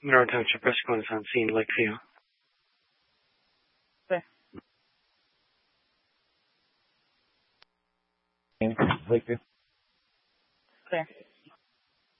Monroe Township Rescue is on scene, Lakeview. Lakeview. Clear.